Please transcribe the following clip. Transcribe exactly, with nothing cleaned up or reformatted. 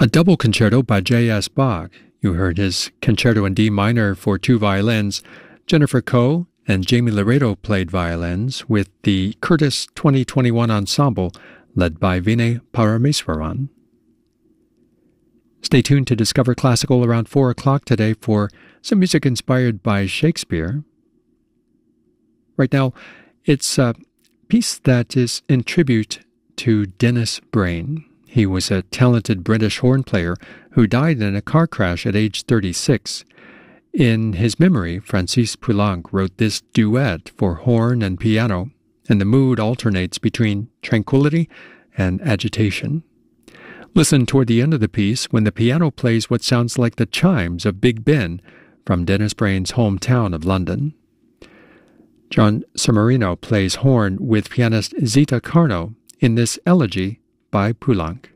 A double concerto by J S. Bach. You heard his Concerto in D minor for two violins. Jennifer Coe and Jamie Laredo played violins with the Curtis twenty twenty-one Ensemble led by Vinay Parameswaran. Stay tuned to Discover Classical around four o'clock today for some music inspired by Shakespeare. Right now, it's a piece that is in tribute to Dennis Brain. He was a talented British horn player who died in a car crash at age thirty-six. In his memory, Francis Poulenc wrote this duet for horn and piano, and the mood alternates between tranquility and agitation. Listen toward the end of the piece when the piano plays what sounds like the chimes of Big Ben from Dennis Brain's hometown of London. John Somarino plays horn with pianist Zita Carno in this elegy by Poulenc.